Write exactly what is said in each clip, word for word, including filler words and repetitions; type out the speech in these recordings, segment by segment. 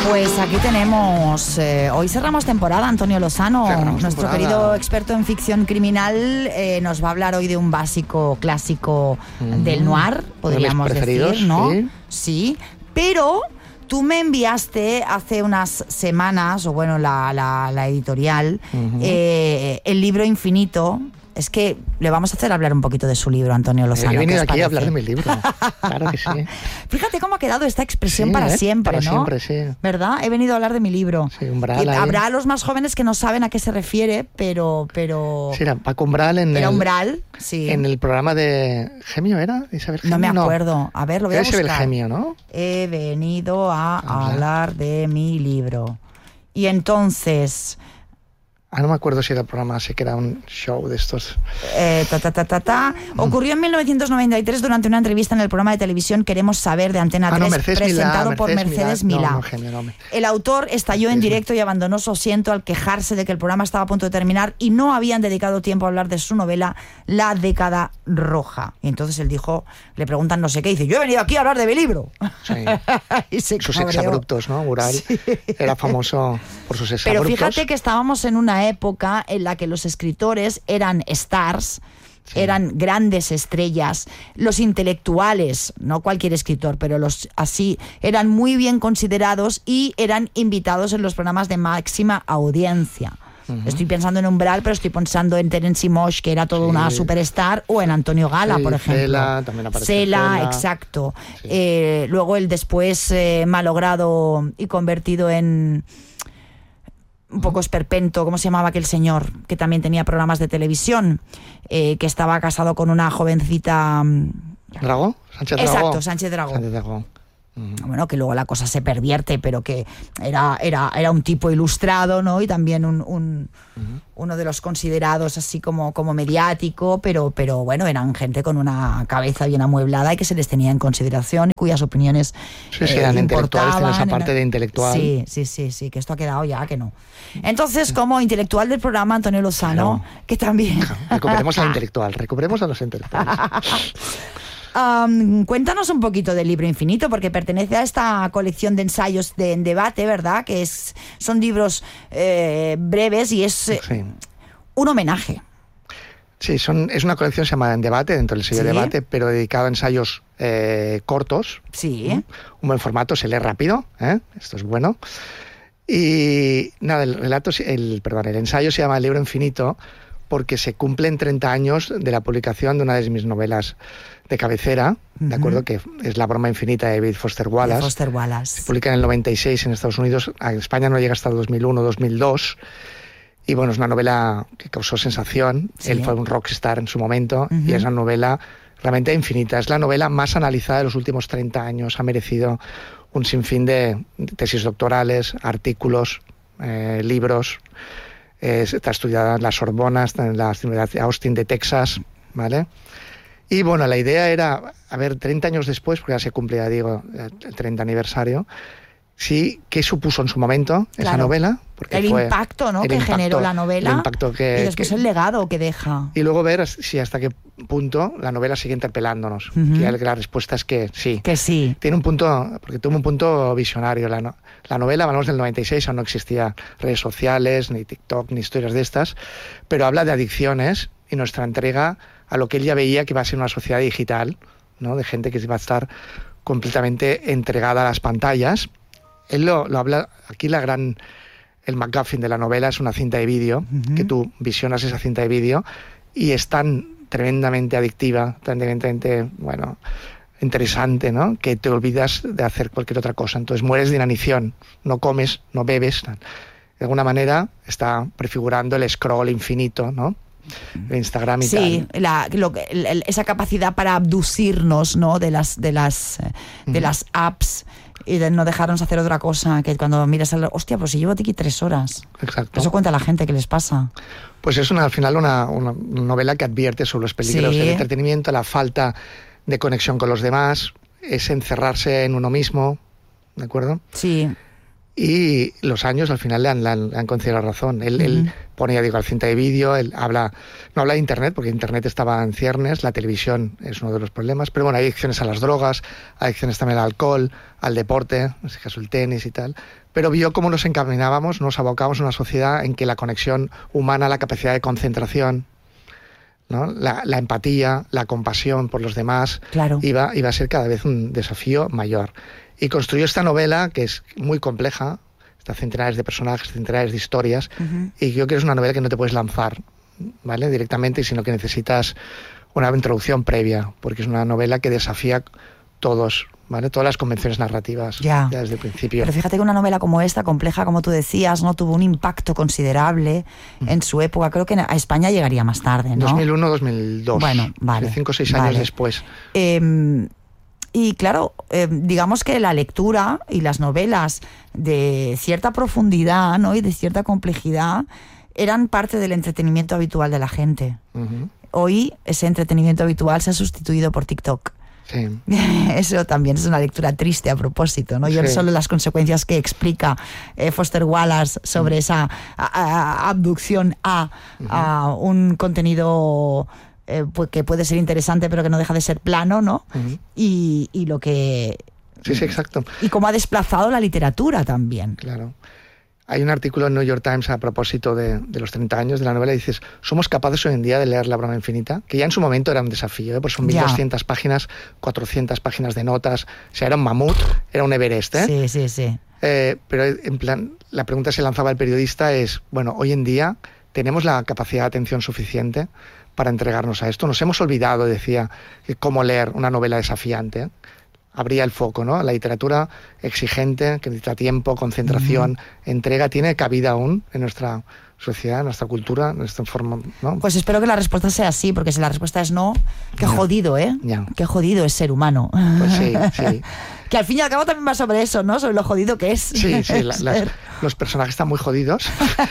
Pues aquí tenemos, eh, hoy cerramos temporada, Antonio Lozano, cerramos nuestro temporada. querido experto en ficción criminal, eh, nos va a hablar hoy de un básico clásico mm. del noir, podríamos decir, ¿no? Sí. Sí, pero tú me enviaste hace unas semanas, o bueno, la, la, la editorial, uh-huh. eh, el libro Infinito. Es que le vamos a hacer hablar un poquito de su libro, Antonio Lozano. He venido aquí parece? a hablar de mi libro. Claro que sí. Fíjate cómo ha quedado esta expresión sí, para ¿eh? siempre, para ¿no? Siempre, sí. ¿Verdad? He venido a hablar de mi libro. Sí, Umbral. Habrá los más jóvenes que no saben a qué se refiere, pero... pero... Sí, era Paco Umbral en Era el... Umbral, sí. En el programa de... ¿Gemio era? ¿Isabel Gemio? No me acuerdo. No. A ver, lo voy a buscar. Isabel Gemio, ¿no? He venido a Habla. hablar de mi libro. Y entonces... Ah, no me acuerdo si era el programa, sé que era un show de estos. Eh, ta, ta, ta, ta, ta. Ocurrió en mil novecientos noventa y tres durante una entrevista en el programa de televisión Queremos Saber de Antena ah, no, tres, Mercedes presentado Milá, por Mercedes Mercedes Milá. Milá. No, no, genio, no, me... El autor estalló en directo y abandonó su asiento al quejarse de que el programa estaba a punto de terminar y no habían dedicado tiempo a hablar de su novela La década roja. Y entonces él dijo, le preguntan no sé qué, y dice, yo he venido aquí a hablar de mi libro. Sí. y se sus cabreó. exabruptos, ¿no? Ural sí. era famoso por sus exabruptos. Pero fíjate que estábamos en una época en la que los escritores eran stars, sí. eran grandes estrellas, los intelectuales, no cualquier escritor, pero los así, eran muy bien considerados y eran invitados en los programas de máxima audiencia. Uh-huh. Estoy pensando en Umbral, pero estoy pensando en Terence Moix, que era toda sí. una superstar, o en Antonio Gala, sí, por ejemplo. Cela, también aparece Cela, Cela. exacto. Sí. Eh, luego el después eh, malogrado y convertido en... un poco esperpento, ¿cómo se llamaba aquel señor? Que también tenía programas de televisión, eh, que estaba casado con una jovencita... ¿Dragó? ¿Sánchez Dragó? Exacto, Sánchez Dragó. Sánchez Dragó. Uh-huh. Bueno, que luego la cosa se pervierte, pero que era, era, era un tipo ilustrado, ¿no? Y también un, un, uh-huh. uno de los considerados así como, como mediático, pero, pero bueno, eran gente con una cabeza bien amueblada y que se les tenía en consideración y cuyas opiniones sí, sí, eh, eran intelectuales, tienen esa parte de intelectual. Sí, sí, sí, sí, que esto ha quedado ya, que no. Entonces, como intelectual del programa, Antonio Lozano, claro. que también... Recuperemos al intelectual, recuperemos a los intelectuales. Um, cuéntanos un poquito del libro Infinito, porque pertenece a esta colección de ensayos de en debate, ¿verdad? Que es, son libros eh, breves y es eh, sí. un homenaje. Sí, son, es una colección que se llama En Debate, dentro del sello ¿Sí? Debate, pero dedicado a ensayos eh, cortos. Sí. ¿Mm? Un buen formato, se lee rápido, ¿eh? Esto es bueno. Y nada, el relato, el, perdón, el ensayo se llama El libro Infinito porque se cumplen treinta años de la publicación de una de mis novelas de cabecera, uh-huh. ¿de acuerdo? Que es La broma infinita de David Foster Wallace. De Foster Wallace. Se publica en el noventa y seis en Estados Unidos, en España no llega hasta el dos mil uno, dos mil dos, y bueno, es una novela que causó sensación, sí. Él fue un rockstar en su momento, uh-huh. y es una novela realmente infinita, es la novela más analizada de los últimos treinta años, ha merecido un sinfín de tesis doctorales, artículos, eh, libros, eh, está estudiada en la Sorbona, está en la Universidad de Austin de Texas, ¿vale? Y bueno, la idea era, a ver, treinta años después, porque ya se cumple, ya digo, el treinta aniversario, sí, ¿qué supuso en su momento esa claro. novela? Porque el fue impacto, ¿no? el que impacto, generó la novela. El impacto que, y después que, el legado que deja. Y luego ver si hasta qué punto la novela sigue interpelándonos. Uh-huh. Que la respuesta es que sí. Que sí. Tiene un punto, porque tuvo un punto visionario. La, no, la novela, hablamos del noventa y seis, aún no existían redes sociales, ni TikTok, ni historias de estas, pero habla de adicciones y nuestra entrega a lo que él ya veía que iba a ser una sociedad digital, ¿no? De gente que iba a estar completamente entregada a las pantallas. Él lo, lo habla, aquí la gran, el MacGuffin de la novela es una cinta de vídeo, uh-huh. que tú visionas esa cinta de vídeo y es tan tremendamente adictiva, tan tremendamente, bueno, interesante, ¿no? Que te olvidas de hacer cualquier otra cosa. Entonces mueres de inanición, no comes, no bebes. De alguna manera está prefigurando el scroll infinito, ¿no? El Instagram y sí, tal. La, lo, el, esa capacidad para abducirnos, ¿no? De las, de las, de uh-huh. las apps y de no dejarnos hacer otra cosa, que cuando miras al... Hostia, pues si llevo aquí tres horas. Exacto. Eso cuenta la gente que les pasa. Pues es una, al final una, una novela que advierte sobre los peligros sí. del entretenimiento, la falta de conexión con los demás, es encerrarse en uno mismo, ¿de acuerdo? Sí. y los años al final le han, le han, le han concedido la razón. Él, uh-huh. él pone, ya digo, al cinta de vídeo, él habla, no habla de Internet, porque Internet estaba en ciernes, la televisión es uno de los problemas, pero bueno, hay adicciones a las drogas, hay adicciones también al alcohol, al deporte, en este caso el tenis y tal, pero vio cómo nos encaminábamos, nos abocábamos a una sociedad en que la conexión humana, la capacidad de concentración, ¿no? la, la empatía, la compasión por los demás, claro. iba, iba a ser cada vez un desafío mayor. Y construyó esta novela, que es muy compleja, está centenares de personajes, centenares de historias, uh-huh. y yo creo que es una novela que no te puedes lanzar, ¿vale? directamente, sino que necesitas una introducción previa, porque es una novela que desafía todos, ¿vale? todas las convenciones narrativas, ya. ya desde el principio. Pero fíjate que una novela como esta, compleja, como tú decías, no tuvo un impacto considerable uh-huh. en su época. Creo que a España llegaría más tarde, ¿no? dos mil uno, dos mil dos. Bueno, vale. Cinco o seis años vale. después. Eh, Y claro, eh, digamos que la lectura y las novelas de cierta profundidad, ¿no? y de cierta complejidad eran parte del entretenimiento habitual de la gente. Uh-huh. Hoy ese entretenimiento habitual se ha sustituido por TikTok. Sí. Eso también es una lectura triste a propósito, ¿no? Y sí. solo las consecuencias que explica eh, Foster Wallace sobre uh-huh. esa a, a, abducción a, uh-huh. a un contenido... Eh, pues que puede ser interesante pero que no deja de ser plano, ¿no? Uh-huh. y, y lo que... Sí, sí, exacto. Y cómo ha desplazado la literatura también. Claro. Hay un artículo en New York Times a propósito de, de los treinta años de la novela y dices, somos capaces hoy en día de leer La broma infinita, que ya en su momento era un desafío, ¿eh? Pues son mil doscientas ya. páginas, cuatrocientas páginas de notas, o sea, era un mamut, era un Everest, ¿eh? Sí, sí, sí. Eh, pero en plan, la pregunta que se lanzaba el periodista es, bueno, hoy en día tenemos la capacidad de atención suficiente para entregarnos a esto. Nos hemos olvidado, decía, cómo leer una novela desafiante. Abría el foco, ¿no? La literatura exigente, que necesita tiempo, concentración, uh-huh. entrega, tiene cabida aún en nuestra sociedad, en nuestra cultura, en nuestra forma, ¿no? Pues espero que la respuesta sea sí, porque si la respuesta es no, qué yeah. jodido, ¿eh? Yeah. Qué jodido es ser humano. Pues sí, sí. Que al fin y al cabo también va sobre eso, ¿no? Sobre lo jodido que es. Sí, sí, la, las, los personajes están muy jodidos.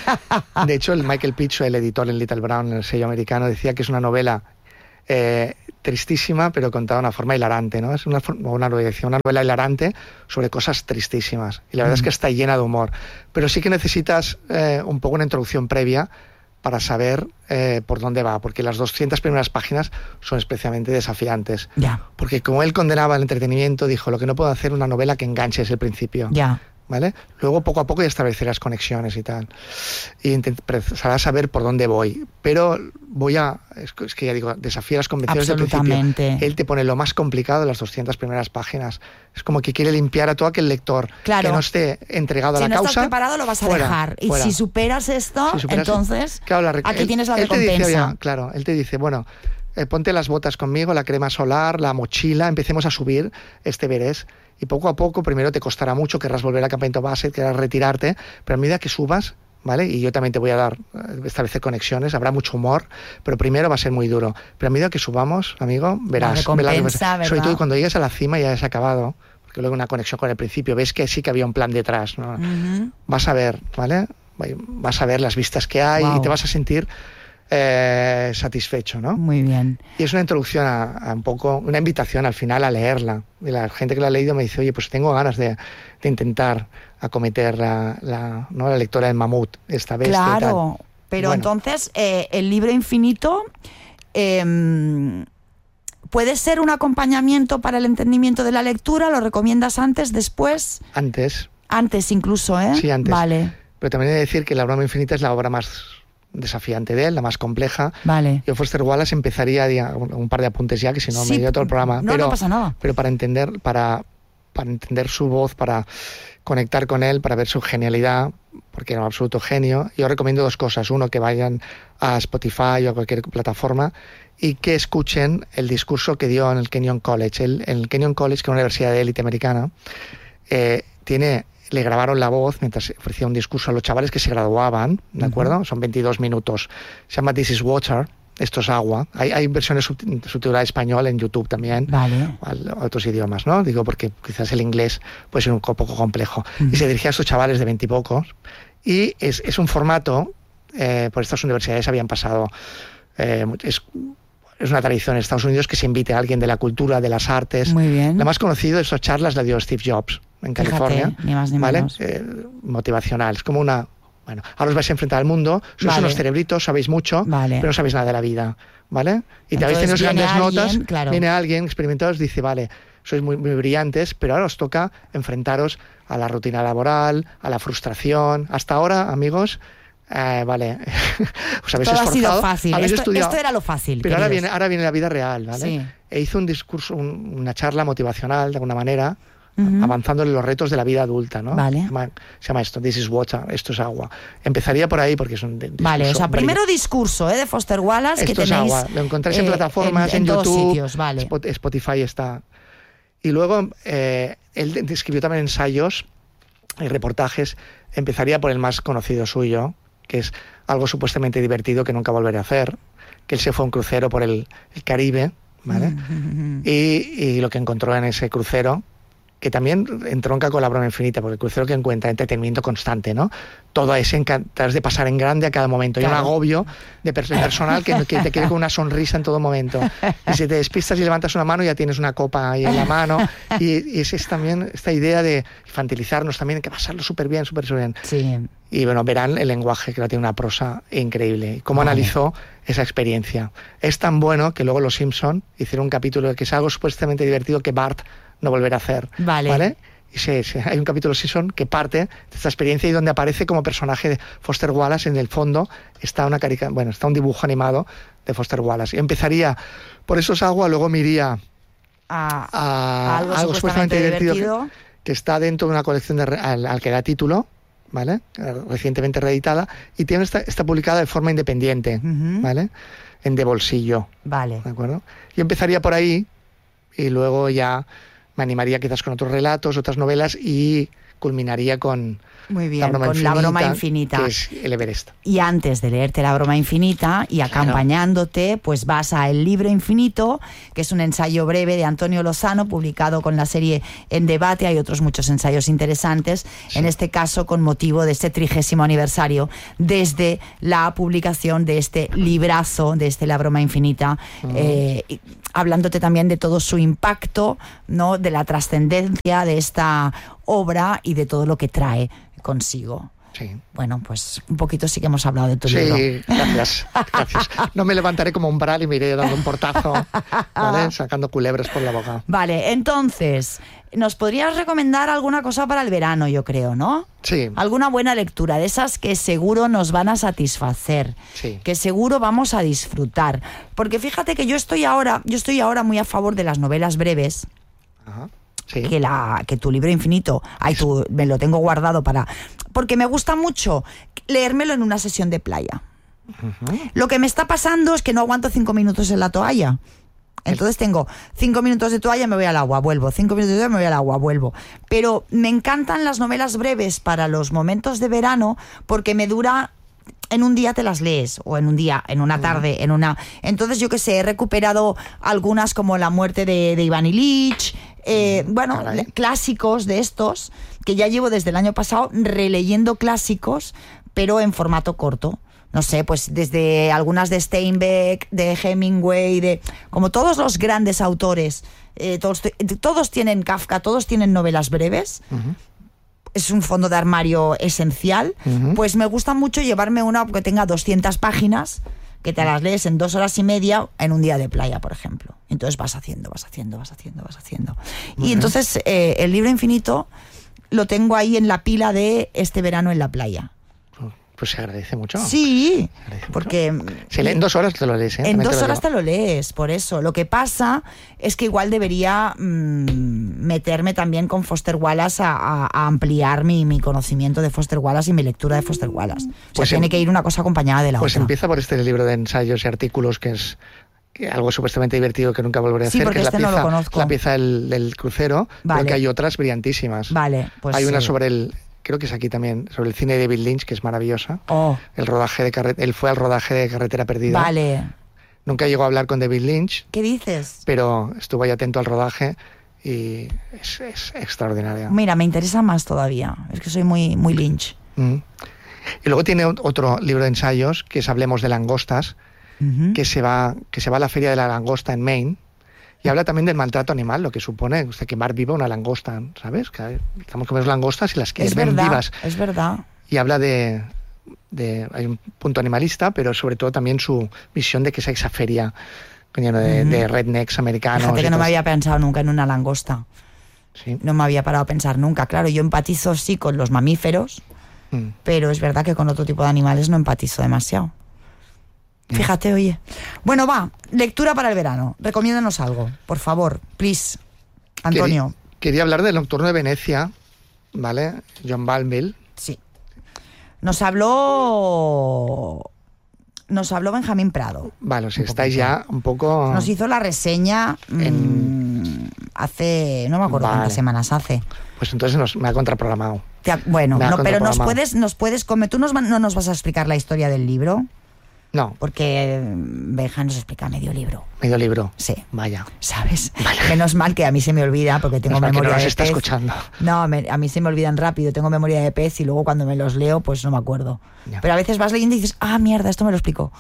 De hecho, el Michael Picho, el editor en Little Brown, en el sello americano, decía que es una novela eh, tristísima, pero contada de una forma hilarante, ¿no? Es una, una, una novela hilarante sobre cosas tristísimas. Y la verdad mm. es que está llena de humor. Pero sí que necesitas eh, un poco una introducción previa para saber eh, por dónde va, porque las doscientas primeras páginas son especialmente desafiantes. Ya. Porque como él condenaba el entretenimiento, dijo, lo que no puedo hacer es una novela que enganche desde el principio. Ya. ¿Vale? Luego poco a poco ya establecerás conexiones y tal. Y empezarás a ver por dónde voy. Pero voy a, es, es que ya digo, desafiar las convenciones del principio. Él te pone lo más complicado de las doscientas primeras páginas. Es como que quiere limpiar a todo aquel lector claro. que no esté entregado si a la no causa. Si no estás preparado lo vas a fuera, dejar. Y fuera. si superas esto, si superas entonces claro, la, aquí él, tienes la él recompensa. Te dice, oye, claro, él te dice, bueno, eh, ponte las botas conmigo, la crema solar, la mochila, empecemos a subir este Everest. Y poco a poco, primero te costará mucho, querrás volver al campamento base, querrás retirarte, pero a medida que subas, ¿vale? Y yo también te voy a dar, establecer conexiones, habrá mucho humor, pero primero va a ser muy duro. Pero a medida que subamos, amigo, verás. La recompensa, verás. Sobre todo cuando llegues a la cima ya has acabado, porque luego una conexión con el principio, ves que sí que había un plan detrás, ¿no? Uh-huh. Vas a ver, ¿vale? Vas a ver las vistas que hay wow. y te vas a sentir Eh, satisfecho, ¿no? Muy bien. Y es una introducción a, a un poco, una invitación al final a leerla. Y la gente que la ha leído me dice, oye, pues tengo ganas de, de intentar acometer la, la, ¿no? la lectora del mamut esta vez. Claro, pero bueno. entonces eh, el libro infinito eh, puede ser un acompañamiento para el entendimiento de la lectura. ¿Lo recomiendas antes, después? Antes. Antes incluso, ¿eh? Sí, antes. Vale. Pero también he de decir que La broma infinita es la obra más desafiante de él, la más compleja. Vale. Yo Foster Wallace empezaría a, un, un par de apuntes ya, que si no sí, me dio todo el programa. No, pero, no pasa nada. Pero para entender, para, para entender su voz, para conectar con él, para ver su genialidad, porque era un absoluto genio, yo recomiendo dos cosas. Uno, que vayan a Spotify o a cualquier plataforma y que escuchen el discurso que dio en el Kenyon College. El, en el Kenyon College, que es una universidad de élite americana, eh, tiene... le grabaron la voz mientras ofrecía un discurso a los chavales que se graduaban, ¿de acuerdo? Uh-huh. Son veintidós minutos. Se llama This is Water, esto es agua. Hay, hay versiones subtituladas español en YouTube también, vale. a otros idiomas, ¿no? Digo porque quizás el inglés puede ser un poco complejo. Uh-huh. Y se dirigía a estos chavales de veintipocos. Y es, es un formato, eh, por estas universidades habían pasado, eh, es, es una tradición en Estados Unidos que se invite a alguien de la cultura, de las artes. Muy bien. La más conocida de esas charlas la dio Steve Jobs en Fíjate, California. ni más ni ¿vale? menos. Eh, motivacional. Es como una... Bueno, ahora os vais a enfrentar al mundo, sois Vale. unos cerebritos, sabéis mucho, Vale. pero no sabéis nada de la vida, ¿vale? Y te habéis Entonces tenido viene grandes alguien, notas, claro. viene alguien experimentado, os dice, vale, sois muy, muy brillantes, pero ahora os toca enfrentaros a la rutina laboral, a la frustración. Hasta ahora, amigos, eh, vale, os habéis Todo ha esforzado, sido fácil. habéis Esto, estudiado, esto era lo fácil. pero ahora queridos. viene, ahora viene la vida real, ¿vale? Sí. E hizo un discurso, un- una charla motivacional, de alguna manera, Ujú. avanzando en los retos de la vida adulta, ¿no? Vale. Se llama, se llama esto, This is Water, esto es agua. Empezaría por ahí porque es un discurso. Vale, o sea, brillante. primero discurso ¿eh? de Foster Wallace que Esto es tenéis. agua, lo encontráis en eh, plataformas, en, en todos YouTube, sitios, vale. Spot- Spotify está. Y luego eh, él de- escribió también ensayos y reportajes. Empezaría por el más conocido suyo, que es algo supuestamente divertido que nunca volveré a hacer, que él se fue a un crucero por el, el Caribe, ¿vale? Mm. y, y lo que encontró en ese crucero, que también entronca con la broma infinita, porque el crucero que encuentra entretenimiento constante, ¿no? Todo es encantar de pasar en grande a cada momento. Hay Claro. un agobio de pers- personal que, que te quede con una sonrisa en todo momento. Y si te despistas y levantas una mano, ya tienes una copa ahí en la mano. Y, y es, es también esta idea de infantilizarnos también, hay que pasarlo súper bien, súper bien. Sí. Y bueno, verán el lenguaje, que tiene una prosa increíble. Y cómo Vale. analizó esa experiencia. Es tan bueno que luego los Simpson hicieron un capítulo que es algo supuestamente divertido que Bart no volverá a hacer. Vale. Y se, se- hay un capítulo Simpson que parte de esta experiencia y donde aparece como personaje de Foster Wallace. En el fondo está una carica, bueno, está un dibujo animado de Foster Wallace. Y empezaría por eso es agua, luego me iría A, a algo, algo supuestamente divertido, divertido. que, que está dentro de una colección de, re- al, al que da título, ¿vale? Eh, Recientemente reeditada, y tiene está, está publicada de forma independiente, Ujú. ¿vale? En De Bolsillo, Vale. ¿de acuerdo? Yo empezaría por ahí y luego ya me animaría quizás con otros relatos, otras novelas, y culminaría con Muy bien, La broma con infinita, La broma infinita. que es el Everest. Y antes de leerte La broma infinita y acompañándote, pues vas a El libro infinito, que es un ensayo breve de Antonio Lozano, publicado con la serie En Debate. Hay otros muchos ensayos interesantes, Sí. en este caso con motivo de este trigésimo aniversario, desde la publicación de este librazo, de este La broma infinita, eh, y hablándote también de todo su impacto, ¿no? De la trascendencia de esta obra y de todo lo que trae consigo. Sí. Bueno, pues un poquito sí que hemos hablado de tu Sí, libro. gracias, gracias. No me levantaré como umbral y me iré dando un portazo, ¿vale? Sacando culebras por la boca. Vale, entonces, ¿nos podrías recomendar alguna cosa para el verano, yo creo, no? Sí, Alguna buena lectura, de esas que seguro nos van a satisfacer, sí. que seguro vamos a disfrutar. Porque fíjate que yo estoy ahora, yo estoy ahora muy a favor de las novelas breves, Ajá. Sí. que la que tu libro infinito, ay, tú, me lo tengo guardado para, porque me gusta mucho leérmelo en una sesión de playa. Ujú. Lo que me está pasando es que no aguanto cinco minutos en la toalla. Entonces tengo cinco minutos de toalla, me voy al agua, vuelvo. Cinco minutos de toalla, me voy al agua, vuelvo. Pero me encantan las novelas breves para los momentos de verano porque me dura... En un día te las lees, o en un día, en una tarde, en una... Entonces, yo qué sé, he recuperado algunas como La muerte de, de Iván Ilich, eh, bueno, caray. le- clásicos de estos, que ya llevo desde el año pasado releyendo clásicos, pero en formato corto. No sé, pues desde algunas de Steinbeck, de Hemingway, de como todos los grandes autores, eh, todos, todos tienen Kafka, todos tienen novelas breves. Ujú. Es un fondo de armario esencial, Ujú. pues me gusta mucho llevarme una que tenga doscientas páginas, que te las lees en dos horas y media en un día de playa, por ejemplo. Entonces vas haciendo, vas haciendo, vas haciendo, vas haciendo. Muy Y bien. entonces eh, el libro infinito lo tengo ahí en la pila de este verano en la playa. Pues se agradece mucho. Sí, Se agradece mucho. porque... Se lee en dos horas te lo lees, ¿eh? En También dos lo horas digo. te lo lees, por eso. Lo que pasa es que igual debería mm, meterme también con Foster Wallace a, a- a ampliar mi, mi conocimiento de Foster Wallace y mi lectura de Foster Wallace. O sea, Pues tiene em- que ir una cosa acompañada de la Pues otra. empieza por este libro de ensayos y artículos que es que algo supuestamente divertido que nunca volveré a Sí, hacer, porque que es este la no lo pieza, conozco. la pieza del, del crucero, Vale. pero que hay otras brillantísimas. Vale, pues... hay una eh, sobre el, creo que es aquí también, sobre el cine de David Lynch, que es maravillosa. Oh, El rodaje de carre- él fue al rodaje de Carretera Perdida. vale. Nunca llegó a hablar con David Lynch, ¿Qué dices? pero estuvo ahí atento al rodaje y es, es extraordinaria. Mira, me interesa más todavía. Es que soy muy, muy Lynch. Mm. Y luego tiene ot- otro libro de ensayos, que es Hablemos de langostas, uh-huh. que, se va, que se va a la feria de la langosta en Maine, y habla también del maltrato animal, lo que supone o sea, quemar viva una langosta, ¿sabes? Que estamos comiendo langostas y las que ven vivas. Es verdad. Y habla de, de... Hay un punto animalista, pero sobre todo también su visión de que es esa feria lleno de, uh-huh. de rednecks americanos. Fíjate que no me había pensado nunca en una langosta. Sí. No me había parado a pensar nunca. Claro, yo empatizo sí con los mamíferos, mm. pero es verdad que con otro tipo de animales no empatizo demasiado. Fíjate, oye. Bueno, va, lectura para el verano. Recomiéndanos algo, por favor, please. Antonio. Quería, quería hablar del Nocturno de Venecia, ¿vale? John Banville. Sí. Nos habló... Nos habló Benjamín Prado. Vale, si estáis ya un poco... Nos hizo la reseña en... mmm, hace... No me acuerdo vale. cuántas semanas hace. Pues entonces nos, me ha contraprogramado. Te ha, bueno, no, pero nos puedes... nos puedes comer, ¿Tú nos, no nos vas a explicar la historia del libro? No. Porque Benja nos explica medio libro. Medio libro. Sí. Vaya. ¿Sabes? Vale. Menos mal que a mí se me olvida porque tengo Menos memoria mal que no de nos está pez. escuchando. No, me, a mí se me olvidan rápido. Tengo memoria de pez y luego cuando me los leo pues no me acuerdo. Ya. Pero a veces vas leyendo y dices, ah, mierda, esto me lo explicó.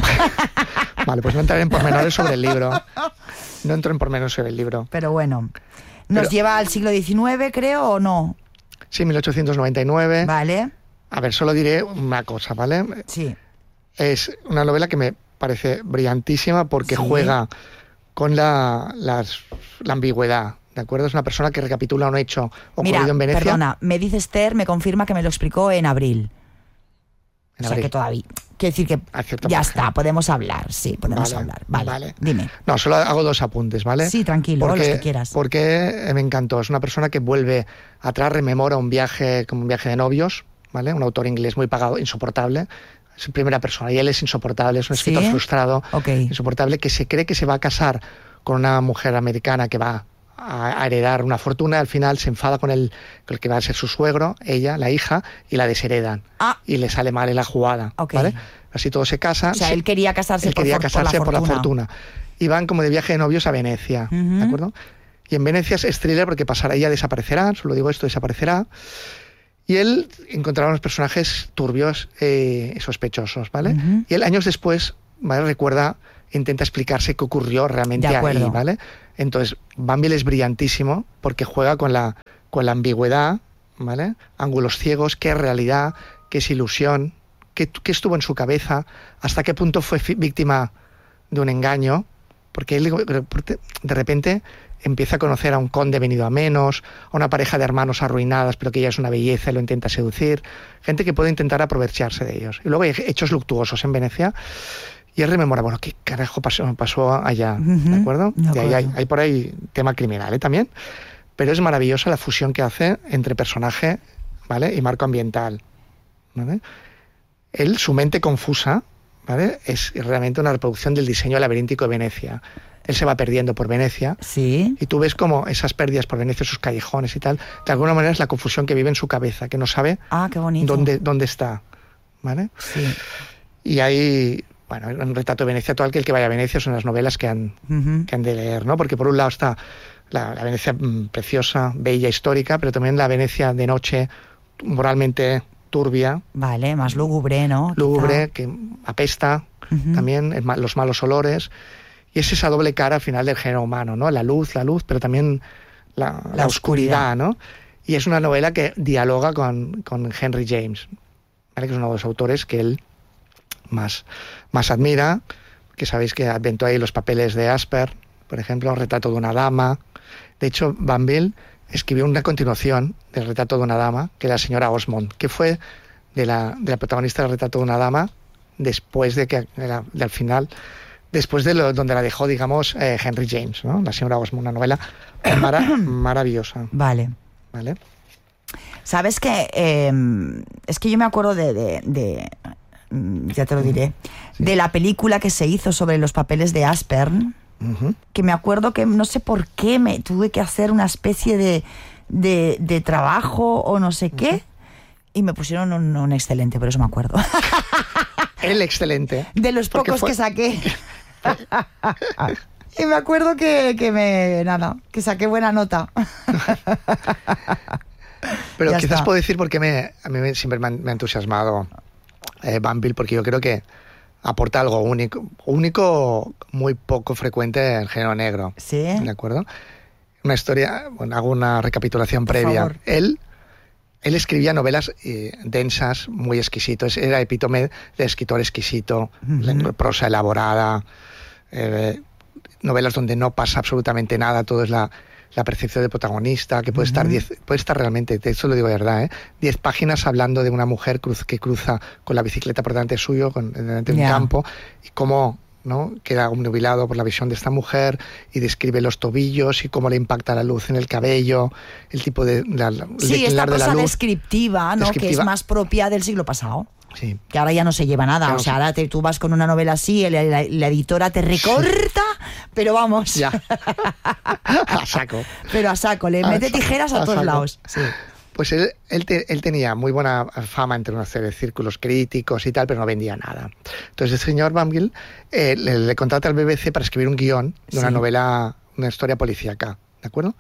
Vale, pues no entraré en pormenores sobre el libro. No entro en pormenores sobre el libro. Pero bueno. ¿Nos Pero, lleva al siglo diecinueve, creo, o no? Sí, mil ochocientos noventa y nueve. Vale. A ver, solo diré una cosa, ¿vale? Sí. Es una novela que me parece brillantísima porque sí. juega con la, las, la ambigüedad, ¿de acuerdo? Es una persona que recapitula un hecho ocurrido Mira, en Venecia. Perdona, me dice Esther, me confirma que me lo explicó en abril. En o sea abril. que todavía... Quiero decir que ya margen. está, podemos hablar, sí, podemos vale, hablar. Vale, vale, dime. No, solo hago dos apuntes, ¿vale? Sí, tranquilo, porque, los que quieras. Porque me encantó, es una persona que vuelve atrás, rememora un viaje, como un viaje de novios, ¿vale? Un autor inglés muy pagado, insoportable. Es en primera persona y él es insoportable, es un escritor ¿Sí? frustrado, okay. insoportable, que se cree que se va a casar con una mujer americana que va a heredar una fortuna, al final se enfada con el, con el que va a ser su suegro, ella, la hija, y la desheredan. Ah. Y le sale mal en la jugada, okay. ¿vale? Así todo se casa. O sea, se, él quería casarse, él por, quería for, casarse por, la por la fortuna. Y van como de viaje de novios a Venecia, uh-huh. ¿de acuerdo? Y en Venecia es thriller porque pasará, ella desaparecerá, solo digo esto, desaparecerá. Y él encontrará unos personajes turbios y eh, sospechosos, ¿vale? Uh-huh. Y él años después, ¿vale? Recuerda, intenta explicarse qué ocurrió realmente ahí, ¿vale? Entonces, Banville es brillantísimo porque juega con la, con la ambigüedad, ¿vale? Ángulos ciegos, qué es realidad, qué es ilusión, qué, qué estuvo en su cabeza, hasta qué punto fue víctima de un engaño, porque él de repente empieza a conocer a un conde venido a menos, a una pareja de hermanos arruinadas, pero que ella es una belleza y lo intenta seducir, gente que puede intentar aprovecharse de ellos. Y luego hay hechos luctuosos en Venecia, y él rememora, bueno, ¿qué carajo pasó, pasó allá? Uh-huh, ¿De acuerdo? de acuerdo. Y hay, hay por ahí tema criminal, ¿eh? También, pero es maravillosa la fusión que hace entre personaje, ¿vale? Y marco ambiental, ¿vale? Él, su mente confusa, ¿vale? Es realmente una reproducción del diseño laberíntico de Venecia. Él se va perdiendo por Venecia. Sí. Y tú ves como esas pérdidas por Venecia, sus callejones y tal, de alguna manera es la confusión que vive en su cabeza, que no sabe ah, qué bonito. dónde, dónde está, ¿vale? Sí. Y hay, bueno, un retrato de Venecia, todo aquel que vaya a Venecia son las novelas que han, uh-huh. que han de leer, ¿no? Porque por un lado está la, la Venecia mmm, preciosa, bella, histórica, pero también la Venecia de noche, moralmente turbia. Vale, más lúgubre, ¿no? Lúgubre, Quizá. que apesta, uh-huh. también el, los malos olores. Y es esa doble cara al final del género humano, ¿no? La luz, la luz, pero también la, la, la oscuridad, oscuridad, ¿no? Y es una novela que dialoga con, con Henry James, ¿vale? Que es uno de los autores que él más, más admira, que sabéis que inventó ahí los papeles de Asper, por ejemplo, un retrato de una dama. De hecho, Banville escribió una continuación del retrato de una dama, que era la señora Osmond, que fue de la, de la protagonista del retrato de una dama, después de que, de la, del final... después de lo, donde la dejó, digamos, eh, Henry James, ¿no? La señora Osmond, una novela mara, maravillosa. Vale. Vale. Sabes que eh, es que yo me acuerdo de, de, de ya te lo diré, sí. de la película que se hizo sobre los papeles de Aspern, uh-huh. que me acuerdo que no sé por qué me tuve que hacer una especie de, de, de trabajo o no sé qué, uh-huh. y me pusieron un, un excelente, por eso me acuerdo. El excelente. De los pocos fue... que saqué. Y me acuerdo que, que me nada, que saqué buena nota. Pero ya quizás está. puedo decir por qué me, a mí me, siempre me ha, me ha entusiasmado eh, Banville, porque yo creo que aporta algo único, único muy poco frecuente en el género negro. Sí. ¿De acuerdo? Una historia, bueno, hago una recapitulación Por previa. favor. Él, él escribía novelas eh, densas, muy exquisitos. Era epítome de escritor exquisito, Uh-huh. prosa elaborada, eh, novelas donde no pasa absolutamente nada, todo es la, la percepción del protagonista, que puede, uh-huh. estar diez, puede estar realmente, de eso lo digo de verdad, ¿eh? diez páginas hablando de una mujer cruz, que cruza con la bicicleta por delante suyo, con, delante de un Yeah. campo, y cómo, ¿no?, queda obnubilado por la visión de esta mujer, y describe los tobillos y cómo le impacta la luz en el cabello, el tipo de... La, el Sí, esta de la cosa luz. descriptiva, ¿no? Descriptiva. Que es más propia del siglo pasado. Sí. Que ahora ya no se lleva nada. Claro, o sea, sí. ahora te, tú vas con una novela así, la, la, la editora te recorta, pero vamos. Ya. A saco. Pero a saco, le A mete saco, tijeras a, a todos saco. lados. Sí. Pues él, él, te, él tenía muy buena fama entre una serie de círculos críticos y tal, pero no vendía nada. Entonces el señor Banville eh, le, le contrata al B B C para escribir un guión de una Sí. novela, una historia policíaca, ¿de acuerdo?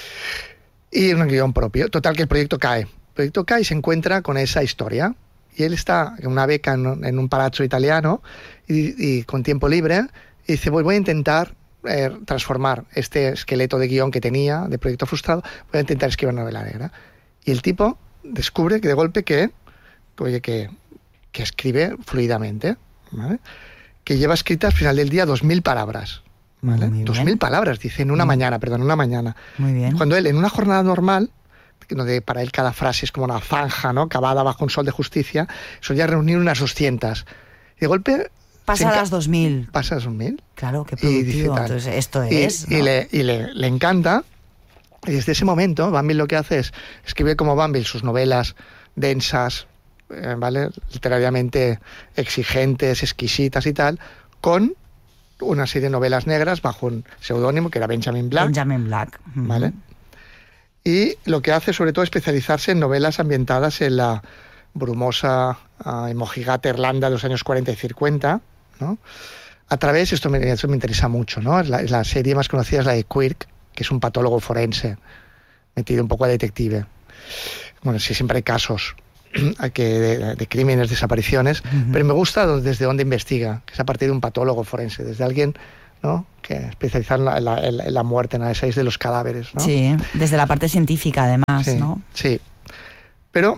Y un guión propio. Total, que el proyecto cae. El proyecto cae y se encuentra con esa historia. Y él está en una beca en, en un palazzo italiano y, y con tiempo libre y dice, voy, voy a intentar eh, transformar este esqueleto de guión que tenía, de proyecto frustrado, voy a intentar escribir una novela negra. Y el tipo descubre que de golpe que, oye, que, que escribe fluidamente, ¿vale? Que lleva escritas al final del día dos mil palabras. ¿Vale? Muy Dos bien. mil palabras, dice, en una Mm. mañana, perdón, en una mañana. Muy bien. Cuando él, en una jornada normal, donde para él cada frase es como una zanja, ¿no?, cavada bajo un sol de justicia, solía reunir unas doscientas. Y de golpe... Pasa a las dos mil. Pasa a las dos mil. Claro, qué Y dice productivo. tal. Entonces, esto Y, es. y ¿no? le, y le, le encanta. Y desde ese momento, Banville lo que hace es escribir como Banville sus novelas densas, eh, ¿vale?, literariamente exigentes, exquisitas y tal, con una serie de novelas negras bajo un seudónimo que era Benjamin Black. Benjamin Black. Ujú. ¿Vale? Y lo que hace sobre todo es especializarse en novelas ambientadas en la brumosa uh, y mojigata Irlanda de los años cuarenta y cincuenta, ¿no? A través, esto me, esto me interesa mucho, ¿no? Es la, es la serie más conocida, es la de Quirk, que es un patólogo forense, metido un poco a detective. Bueno, sí, siempre hay casos que de, de crímenes, desapariciones, Uh-huh. pero me gusta desde dónde investiga, que es a partir de un patólogo forense, desde alguien, ¿no?, que especializado en la, en la, en la muerte, en el análisis de los cadáveres, ¿no? Sí, desde la parte científica además, Sí, ¿no? sí. Pero,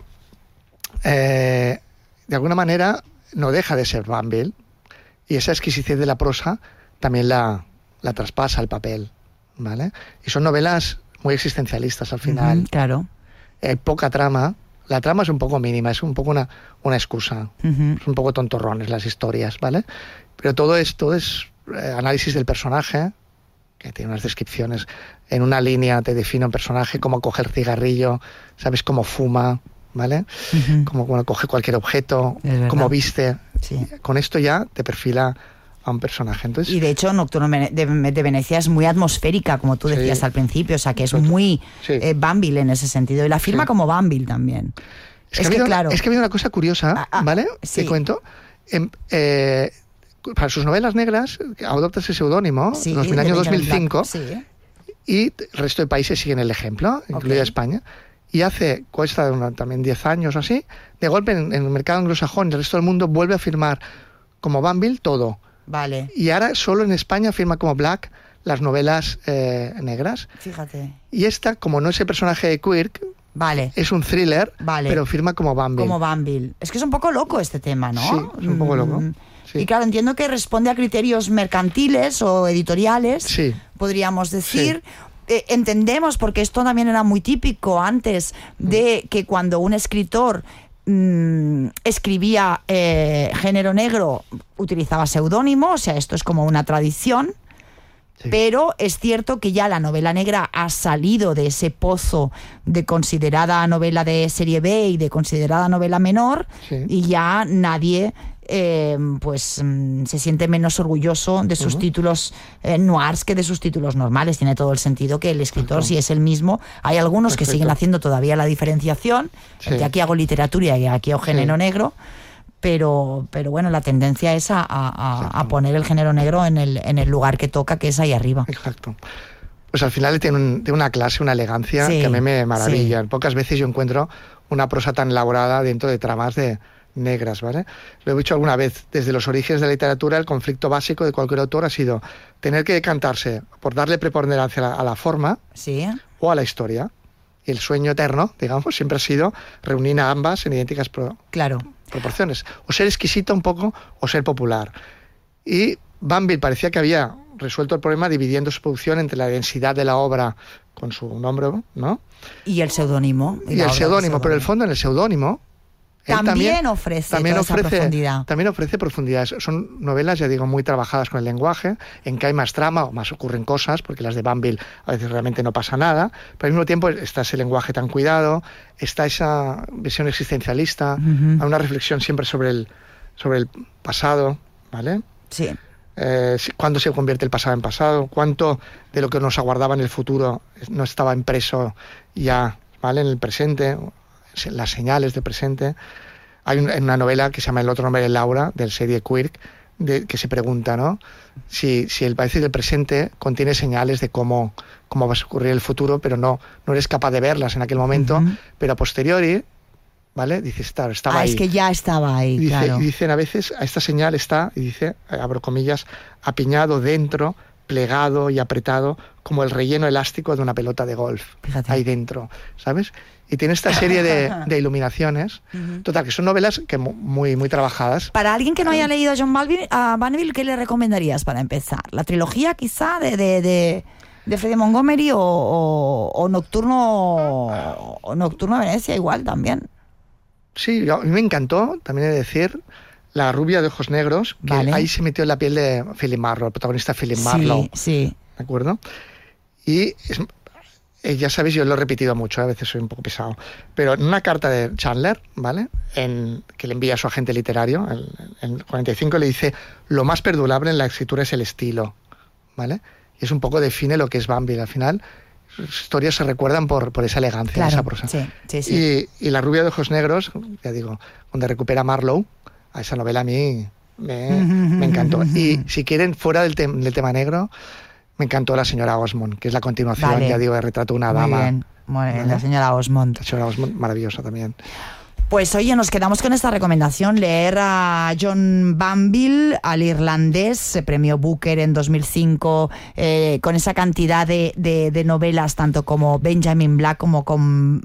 eh, de alguna manera, no deja de ser Banville, y esa exquisitez de la prosa también la, la traspasa al papel, ¿vale? Y son novelas muy existencialistas al final. Ujú, claro. Hay poca trama. La trama es un poco mínima, es un poco una, una excusa. Ujú. Es un poco tontorrones las historias, ¿vale? Pero todo es, todo es eh, análisis del personaje, que tiene unas descripciones. En una línea te define un personaje, cómo coge el cigarrillo, sabes cómo fuma, ¿vale? Ujú. Cómo, cómo coge cualquier objeto, Es verdad. cómo viste. Sí. Con esto ya te perfila a un personaje. Entonces, Y de hecho, Nocturno de, de Venecia es muy atmosférica, como tú decías Sí. al principio, o sea que es Exacto. muy Sí. eh, Banville en ese sentido. Y la firma Sí. como Banville también. Es Es que, ha que, habido- claro. es que ha habido una cosa curiosa, Ah, ah, ¿vale? sí. Te cuento. Em, eh, para sus novelas negras, adopta ese seudónimo, Sí, dos mil de año Benjamin dos mil cinco, Black, sí. y el resto de países siguen el ejemplo, incluida Ok. España. Y hace, cuesta una- también diez años o así, de golpe en, en el mercado anglosajón y el resto del mundo vuelve a firmar como Banville todo. Vale, Y ahora solo en España firma como Black las novelas eh, negras. fíjate. Y esta, como no es el personaje de Quirk, Vale, es un thriller, Vale. pero firma como Banville. como Banville. Es que es un poco loco este tema, ¿no? Sí, es un poco loco. Mm. Sí. Y claro, entiendo que responde a criterios mercantiles o editoriales, Sí. podríamos decir. Eh, entendemos, porque esto también era muy típico antes, de que cuando un escritor mm, escribía eh, género negro, utilizaba seudónimo, o sea, esto es como una tradición. Sí. Pero es cierto que ya la novela negra ha salido de ese pozo de considerada novela de serie B y de considerada novela menor, Sí. y ya nadie eh, pues mm, se siente menos orgulloso de sus Ujú. títulos eh, noirs que de sus títulos normales. Tiene todo el sentido que el escritor, Perfecto. si es el mismo, hay algunos que Perfecto. siguen haciendo todavía la diferenciación, Sí. entre aquí hago literatura y aquí hago género Sí. negro. Pero, pero bueno, la tendencia es a, a- a- a Exacto. poner el género negro en el, en el lugar que toca, que es ahí arriba. Exacto. Pues al final tiene, un- tiene una clase, una elegancia Sí, que a mí me maravilla. sí. Pocas veces yo encuentro una prosa tan elaborada dentro de tramas de, negras, ¿vale? Lo he dicho alguna vez, desde los orígenes de la literatura, el conflicto básico de cualquier autor ha sido tener que decantarse por darle preponderancia a la, a la forma sí. o a la historia. Y el sueño eterno, digamos, siempre ha sido reunir a ambas en idénticas pro, claro. proporciones. O ser exquisito un poco, o ser popular. Y Banville parecía que había resuelto el problema dividiendo su producción entre la densidad de la obra con su nombre, ¿no? Y el seudónimo. Y, y el seudónimo, pero en el fondo en el seudónimo también, también ofrece también toda ofrece, esa profundidad. También ofrece profundidad. Son novelas, ya digo, muy trabajadas con el lenguaje, en que hay más trama o más ocurren cosas, porque las de Banville a veces realmente no pasa nada, pero al mismo tiempo está ese lenguaje tan cuidado, está esa visión existencialista, uh-huh. hay una reflexión siempre sobre el, sobre el pasado, ¿vale? Sí. Eh, cuándo se convierte el pasado en pasado, cuánto de lo que nos aguardaba en el futuro no estaba impreso ya, ¿vale? En el presente, las señales del presente. Hay un, una novela que se llama El otro nombre de Laura, del serie Quirk, de, que se pregunta, ¿no? Si, si el país del presente contiene señales de cómo, cómo va a ocurrir el futuro, pero no, no eres capaz de verlas en aquel momento, uh-huh. pero a posteriori, ¿vale? Dices, claro, estaba ah, ahí. Es que ya estaba ahí, y dice, claro. Y dicen a veces, a esta señal está, y dice, abro comillas, apiñado dentro, plegado y apretado, como el relleno elástico de una pelota de golf. Fíjate. Ahí dentro, ¿sabes? Y tiene esta serie de, de iluminaciones, uh-huh. total, que son novelas que muy, muy trabajadas. Para alguien que no haya leído a John Banville, a Banville, ¿qué le recomendarías para empezar? ¿La trilogía quizá de, de, de, de Freddie Montgomery o, o, o Nocturno o Nocturno Venecia igual también? Sí, a mí me encantó, también he de decir, La rubia de ojos negros, que vale. ahí se metió en la piel de Philip Marlowe, el protagonista Philip Marlowe. Sí, sí. ¿De acuerdo? Y es, eh, ya sabéis, yo lo he repetido mucho, a veces soy un poco pesado, pero en una carta de Chandler, ¿vale? En, que le envía a su agente literario, en el cuarenta y cinco, le dice, lo más perdurable en la escritura es el estilo, ¿vale? Y es un poco define lo que es Banville al final. Sus historias se recuerdan por, por esa elegancia, claro, esa prosa. Sí, sí, sí. Y, y La rubia de ojos negros, ya digo, donde recupera Marlowe, a esa novela a mí me, me encantó. Y si quieren, fuera del, te- del tema negro, me encantó La señora Osmond, que es la continuación, vale. ya digo, de Retrato de una muy dama. Bien, muy bien, ¿vale? La señora Osmond. La señora Osmond, maravillosa también. Pues oye, nos quedamos con esta recomendación, leer a John Banville, al irlandés, premio Booker en dos mil cinco, eh, con esa cantidad de, de, de novelas, tanto como Benjamin Black como con